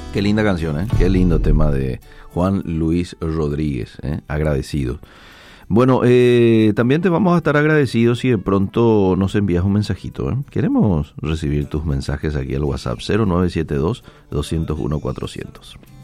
Qué linda canción, ¿eh? Qué lindo tema de Juan Luis Rodríguez, ¿eh? Agradecido. Bueno, también te vamos a estar agradecidos si de pronto nos envías un mensajito, ¿eh? Queremos recibir tus mensajes aquí al WhatsApp 0972-201-400.